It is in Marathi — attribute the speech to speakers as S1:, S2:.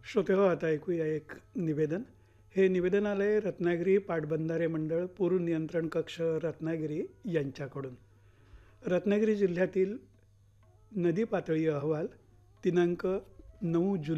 S1: श्रोतेहो, आता ऐकूया एक निवेदन. हे निवेदन आलंय रत्नागिरी पाटबंधारे मंडळ पूर नियंत्रण कक्ष रत्नागिरी यांच्याकडून. रत्नागिरी जिल्ह्यातील नदी पातळी अहवाल दिनांक 9 जुलै